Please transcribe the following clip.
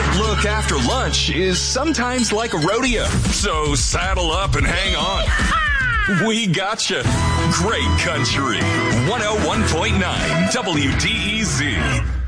Look, after lunch is sometimes like a rodeo, so saddle up and hang on. We gotcha. Great country. 101.9 WDEZ.